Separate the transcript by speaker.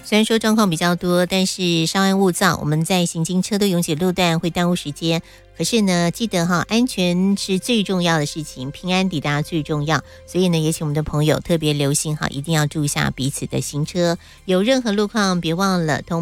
Speaker 1: 虽然说状况比较多，但是稍安勿躁，我们在行经车多拥挤路段会耽误时间。可是呢，记得安全是最重要的事情，平安抵达最重要。所以呢，也请我们的朋友特别留心一定要注意一下彼此的行车。有任何路况，别忘了通